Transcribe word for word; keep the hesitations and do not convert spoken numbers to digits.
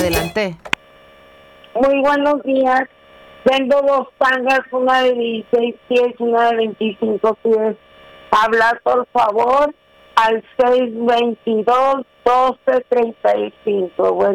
Adelante. Muy buenos días. Vendo dos tangas, una de dieciséis pies y una de veinticinco pies. Hablar, por favor, al seis veintidós, doce treinta y cinco. Bueno.